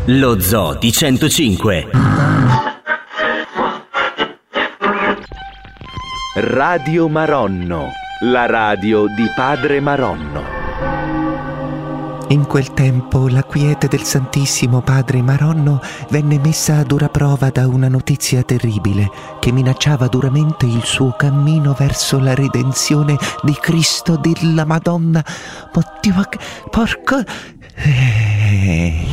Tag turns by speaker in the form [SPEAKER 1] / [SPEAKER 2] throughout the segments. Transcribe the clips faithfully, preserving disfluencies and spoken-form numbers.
[SPEAKER 1] Lo Zoo di centocinque.
[SPEAKER 2] Radio Maronno, la radio di Padre Maronno.
[SPEAKER 3] In quel tempo la quiete del Santissimo Padre Maronno venne messa a dura prova da una notizia terribile che minacciava duramente il suo cammino verso la redenzione di Cristo della Madonna. Oddio, porco... Eh...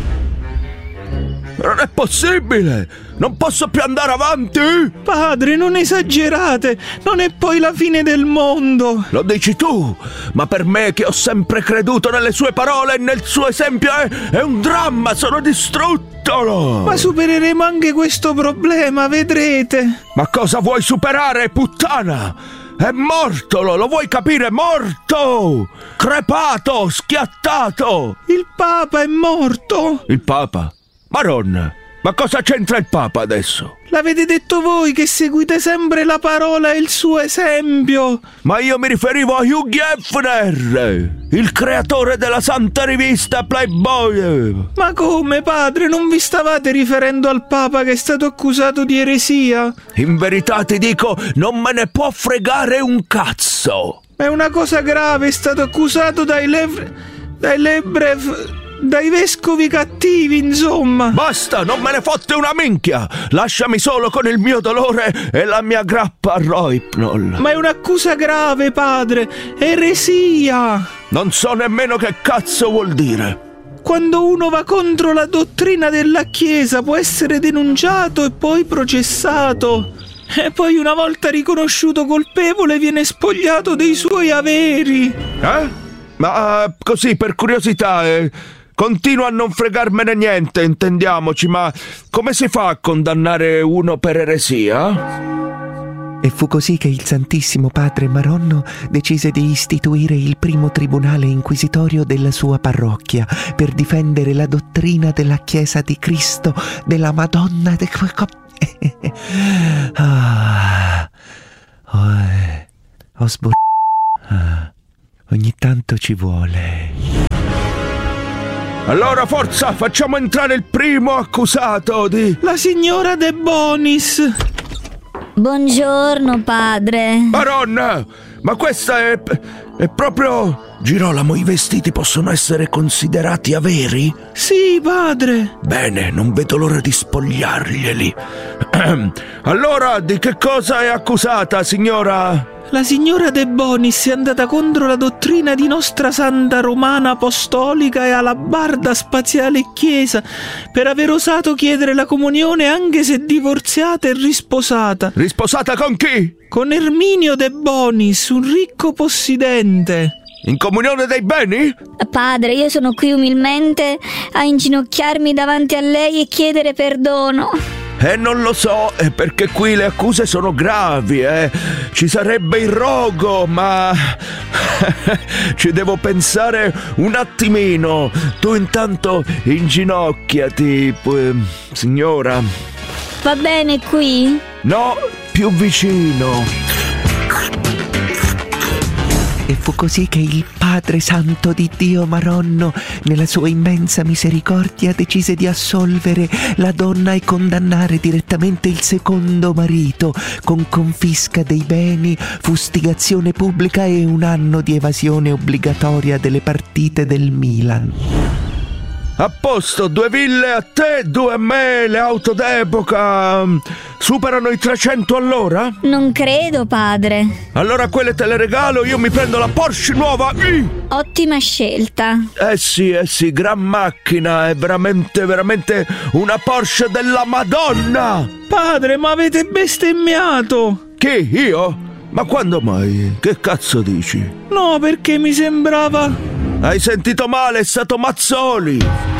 [SPEAKER 4] Non è possibile! Non posso più andare avanti!
[SPEAKER 5] Padre, non esagerate! Non è poi la fine del mondo!
[SPEAKER 4] Lo dici tu, ma per me che ho sempre creduto nelle sue parole e nel suo esempio è, è un dramma, sono distrutto!
[SPEAKER 5] Ma supereremo anche questo problema, vedrete!
[SPEAKER 4] Ma cosa vuoi superare, puttana? È morto, lo, lo vuoi capire? È morto! Crepato, schiattato!
[SPEAKER 5] Il Papa è morto!
[SPEAKER 4] Il Papa? Maronna, ma cosa c'entra il Papa adesso?
[SPEAKER 5] L'avete detto voi che seguite sempre la parola e il suo esempio.
[SPEAKER 4] Ma io mi riferivo a Hugh Hefner, il creatore della santa rivista Playboy.
[SPEAKER 5] Ma come, padre? Non vi stavate riferendo al Papa che è stato accusato di eresia?
[SPEAKER 4] In verità ti dico, non me ne può fregare un cazzo.
[SPEAKER 5] È una cosa grave, è stato accusato dai lev... dai lebrev... dai vescovi cattivi, insomma.
[SPEAKER 4] Basta, non me ne fotte una minchia. Lasciami solo con il mio dolore e la mia grappa a Rohypnol.
[SPEAKER 5] Ma è un'accusa grave, padre. Eresia.
[SPEAKER 4] Non so nemmeno che cazzo vuol dire.
[SPEAKER 5] Quando uno va contro la dottrina della Chiesa può essere denunciato e poi processato. E poi una volta riconosciuto colpevole viene spogliato dei suoi averi.
[SPEAKER 4] Eh? Ma uh, così per curiosità... Eh... Continua a non fregarmene niente, intendiamoci, ma come si fa a condannare uno per eresia?
[SPEAKER 3] E fu così che il Santissimo Padre Maronno decise di istituire il primo tribunale inquisitorio della sua parrocchia per difendere la dottrina della Chiesa di Cristo, della Madonna de... ah, oh, eh, ho sbor... ah, ogni tanto ci vuole...
[SPEAKER 4] Allora forza, facciamo entrare il primo accusato di...
[SPEAKER 5] La signora De Bonis.
[SPEAKER 6] Buongiorno, padre.
[SPEAKER 4] Maronna, ma questa è... è proprio... Girolamo, i vestiti possono essere considerati averi?
[SPEAKER 5] Sì, padre.
[SPEAKER 4] Bene, non vedo l'ora di spogliarglieli. Allora, di che cosa è accusata, signora?
[SPEAKER 5] La signora De Bonis è andata contro la dottrina di nostra Santa Romana Apostolica e Alabarda Spaziale Chiesa per aver osato chiedere la comunione anche se divorziata e risposata.
[SPEAKER 4] Risposata con chi?
[SPEAKER 5] Con Erminio De Bonis, un ricco possidente.
[SPEAKER 4] In comunione dei beni?
[SPEAKER 6] Padre, io sono qui umilmente a inginocchiarmi davanti a lei e chiedere perdono.
[SPEAKER 4] Eh, non lo so, eh, perché qui le accuse sono gravi, eh. Ci sarebbe il rogo, ma... ci devo pensare un attimino. Tu intanto inginocchiati, eh, signora.
[SPEAKER 6] Va bene qui?
[SPEAKER 4] No, più vicino.
[SPEAKER 3] E fu così che il Padre Santo di Dio Maronno, nella sua immensa misericordia, decise di assolvere la donna e condannare direttamente il secondo marito con confisca dei beni, fustigazione pubblica e un anno di evasione obbligatoria delle partite del Milan.
[SPEAKER 4] A posto, due ville a te, due a me, le auto d'epoca superano i trecento all'ora?
[SPEAKER 6] Non credo, padre.
[SPEAKER 4] Allora quelle te le regalo, io mi prendo la Porsche nuova.
[SPEAKER 6] Ottima scelta.
[SPEAKER 4] Eh sì, eh sì, gran macchina, è veramente, veramente una Porsche della Madonna.
[SPEAKER 5] Padre, ma avete bestemmiato.
[SPEAKER 4] Chi, io? Ma quando mai? Che cazzo dici?
[SPEAKER 5] No, perché mi sembrava...
[SPEAKER 4] Hai sentito male, è stato Mazzoli.